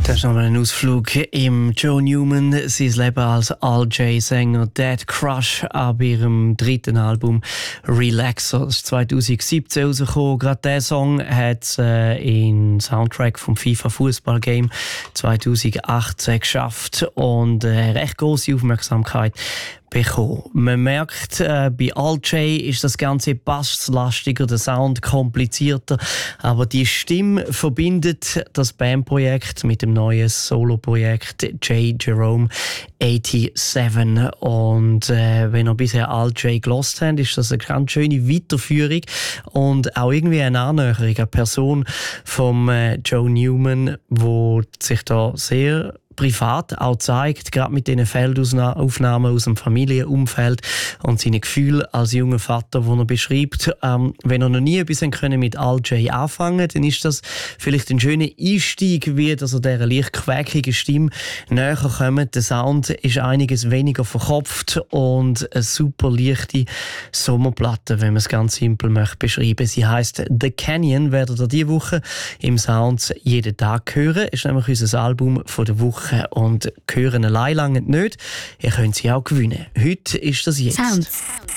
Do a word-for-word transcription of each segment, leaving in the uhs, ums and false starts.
Das ist nochmal ein Ausflug im Joe Newman, sein Leben als R J-Sänger, Dead Crush, ab ihrem dritten Album Relaxer. Das ist zwanzig siebzehn rausgekommen. Gerade dieser Song hat es äh, in Soundtrack vom FIFA-Fußball-Game zwanzig achtzehn geschafft und äh, recht grosse Aufmerksamkeit bekommen. Man merkt, äh, bei R J ist das Ganze basslastiger, der Sound komplizierter, aber die Stimme verbindet das Bandprojekt mit dem neuen Solo-Projekt J. Jerome siebenundachtzig. Und äh, wenn ihr bisher R J gelost habt, ist das eine ganz schöne Weiterführung und auch irgendwie eine Annäherung an die Person von äh, Joe Newman, wo sich da sehr privat auch zeigt, gerade mit diesen Feldaufnahmen aus dem Familienumfeld und seine Gefühle als junger Vater, wo er beschreibt, ähm, wenn er noch nie etwas können mit R J anfangen, dann ist das vielleicht ein schöner Einstieg, wie dass er dieser leicht quäkigen Stimme näher kommt. Der Sound ist einiges weniger verkopft und eine super leichte Sommerplatte, wenn man es ganz simpel möchte beschreiben. Sie heisst The Canyon, werdet ihr diese Woche im Sound jeden Tag hören. Ist nämlich unser Album von der Woche. Und hören allein lange nicht. Ihr könnt sie auch gewinnen. Heute ist das jetzt. Sound.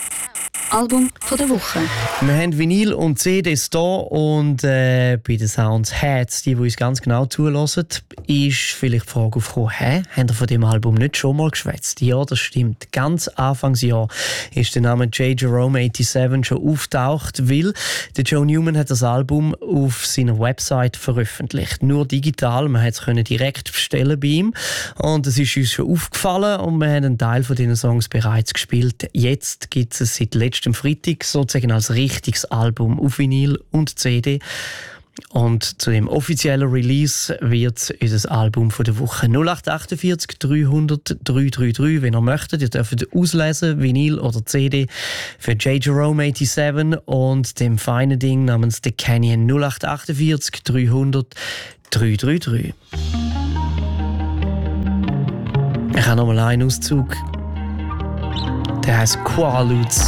Album von der Woche. Wir haben Vinyl und C Ds da und äh, bei den Sounds Heads, die, die uns ganz genau zulassen, ist vielleicht die Frage aufgekommen, hä, habt ihr von dem Album nicht schon mal geschwätzt? Ja, das stimmt. Ganz Anfangsjahr ist der Name J. Jerome siebenundachtzig schon auftaucht, weil der Joe Newman hat das Album auf seiner Website veröffentlicht. Nur digital, man konnte es direkt bestellen bei ihm und es ist uns schon aufgefallen und wir haben einen Teil von diesen Songs bereits gespielt. Jetzt gibt es seit letztem Freitag sozusagen als richtiges Album auf Vinyl und C D. Und zu dem offiziellen Release wird unser Album von der Woche null acht achtundvierzig dreihundert dreihundertdreiunddreißig. Wenn ihr möchtet, ihr dürft auslesen, Vinyl oder C D für J. Jerome siebenundachtzig und dem feinen Ding namens The Canyon null acht achtundvierzig dreihundert dreihundertdreiunddreißig. Ich habe noch mal einen Auszug. Der heißt Quaaludes.